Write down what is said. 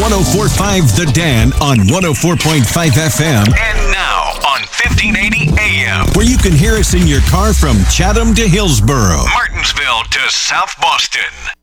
1045 The Dan on 104.5 FM. And now on 1580 AM. Where you can hear us in your car from Chatham to Hillsboro, Martinsville to South Boston.